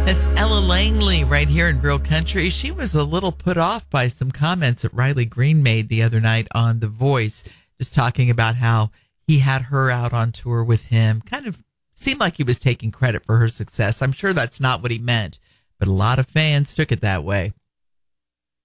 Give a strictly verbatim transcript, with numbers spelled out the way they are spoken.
It's Ella Langley right here in Real Country. She was a little put off by some comments that Riley Green made the other night on The Voice, just talking about how he had her out on tour with him. Kind of seemed like he was taking credit for her success. I'm sure that's not what he meant, but a lot of fans took it that way.